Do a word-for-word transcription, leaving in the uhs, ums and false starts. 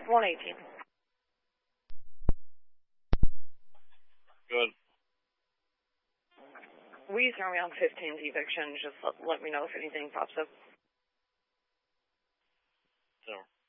one eighteen. Good. We throw me on fifteen's eviction. Just let, let me know if anything pops up. So.